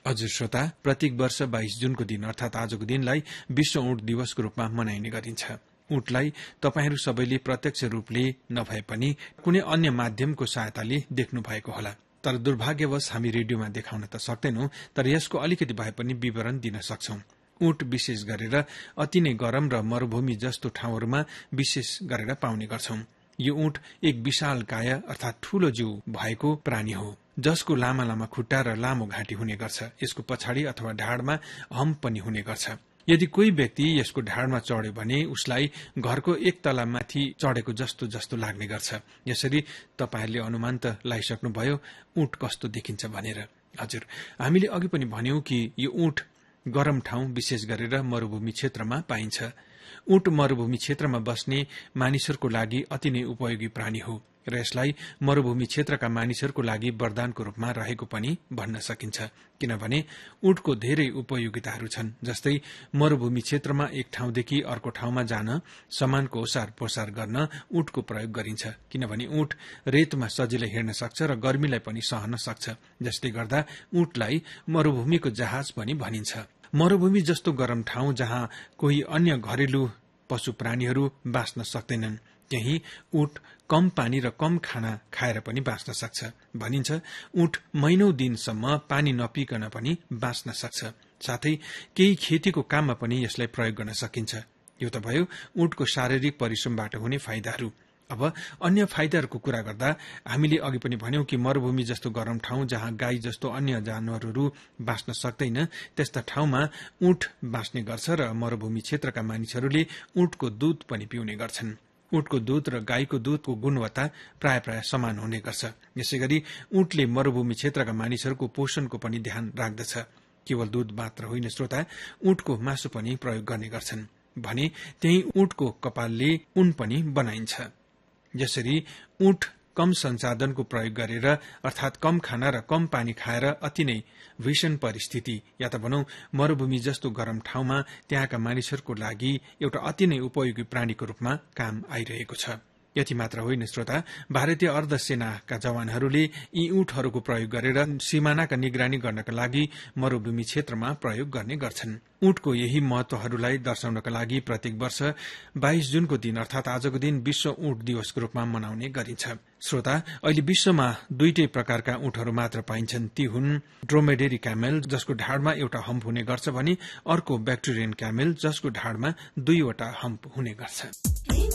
हजुर श्रोता, प्रत्येक वर्ष 22 जुनको दिन अर्थात आजको दिनलाई विश्व ऊँट दिवसको रूपमा मनाइने गरिन्छ। ऊँटलाई तपाईहरू सबैले प्रत्यक्ष रूपले नभए पनि कुनै अन्य माध्यमको सहायताले देख्नु भएको होला, तर दुर्भाग्यवश हामी रेडियोमा देखाउन त सक्दैनौं, तर यसको अलिकति भए पनि विवरण दिन सक्छौं। ऊँट विशेष गरेर अति नै गरम र मरूभूमि जस्तो ठाउँहरूमा विशेष गरेर पाउने गर्छौं। यो ऊँट एक विशाल काय अर्थात ठूलो जिउ भएको प्राणी हो, जसको लामा लामा खुट्टा र लामो घाँटी हुने गर्छ। यसको पछाडि अथवा ढाडमा हम्प पनि हुने गर्छ। यदि कोही व्यक्ति यसको ढाडमा चढ्यो भने उसलाई घरको एक तला माथि चढेको जस्तो जस्तो लाग्ने गर्छ। यसरी तपाईहरूले अनुमान त लगाइसक्नुभयो ऊँट कस्तो देखिन्छ भनेर। हजुर, हामीले अघि पनि भन्यौं कि यो ऊँट गरम ठाउँ विशेष गरेर मरूभूमि क्षेत्रमा पाइन्छ। ऊँट मरूभूमि क्षेत्रमा बस्ने मानिसहरूको लागि अति नै उपयोगी प्राणी हो र यसलाई मरूभूमि क्षेत्रका मानिसहरूको लागि वरदानको रूपमा रहेको पनि भन्न सकिन्छ, किनभने ऊँटको धेरै उपयोगिताहरू छन्। जस्तै मरूभूमि क्षेत्रमा एक ठाउँदेखि अर्को ठाउँमा जान सामानको ओसार पोसार गर्न ऊँटको प्रयोग गरिन्छ, किनभने ऊँट रेतमा सजिलै हिँड्न सक्छ र गर्मीलाई पनि सहन सक्छ, जसले गर्दा ऊँटलाई मरूभूमिको जहाज पनि भनिन्छ। मरूभूमि जस्तो गरम ठाउँ जहाँ कोही अन्य घरेलु पशु प्राणीहरू बाँच्न सक्दैनन्, त्यही ऊँट कम पानी र कम खाना खाएर पनि बाँच्न सक्छ। भनिन्छ ऊँट महिनौं दिनसम्म पानी नपिकन पनि बाँच्न सक्छ। साथै केही खेतीको काममा पनि यसलाई प्रयोग गर्न सकिन्छ। यो त भयो ऊँटको शारीरिक परिश्रमबाट हुने फाइदाहरू। अब अन्य फाइदाहरूको कुरा गर्दा हामीले अघि पनि भन्यौं कि मरूभूमि जस्तो गरम ठाउँ जहाँ गाई जस्तो अन्य जानवरहरू बाँच्न सक्दैन, त्यस्ता ठाउँमा ऊँट बाँच्ने गर्छ र मरूभूमि क्षेत्रका मानिसहरूले ऊँटको दूध पनि पिउने गर्छन्। ऊँटको दूध र गाईको दूधको गुणवत्ता प्राय समान हुने गर्छ। यसैगरी ऊँटले मरूभूमि क्षेत्रका मानिसहरूको पोषणको पनि ध्यान राख्दछ। केवल दूध मात्र होइन श्रोता, ऊँटको मासु पनि प्रयोग गर्ने गर्छन् भने त्यही ऊँटको कपालले ऊन पनि बनाइन्छ। यसरी ऊँट कम संसाधनको प्रयोग गरेर अर्थात कम खाना र कम पानी खाएर अति नै भीषण परिस्थिति या त भनौं मरूभूमि जस्तो गरम ठाउँमा त्यहाँका मानिसहरूको लागि एउटा अति नै उपयोगी प्राणीको रूपमा काम आइरहेको छ। यति मात्र होइन श्रोता, भारतीय अर्ध सेनाका जवानहरूले यी ऊँटहरूको प्रयोग गरेर सीमानाका निगरानी गर्नका लागि मरूभूमि क्षेत्रमा प्रयोग गर्ने गर्छन्। ऊँटको यही महत्वहरूलाई दर्शाउनका लागि प्रत्येक वर्ष 22 जुनको दिन अर्थात आजको दिन विश्व ऊँट दिवसको रूपमा मनाउने गरिन्छ। श्रोता, अहिले विश्वमा दुईटै प्रकारका ऊँटहरू मात्र पाइन्छन्। ती हुन् ड्रोमेडेरी क्यामेल, जसको ढाडमा एउटा हम्प हुने गर्छ भने अर्को ब्याक्टेरियन क्यामेल, जसको ढाडमा 2वटा हम्प हुने गर्छ।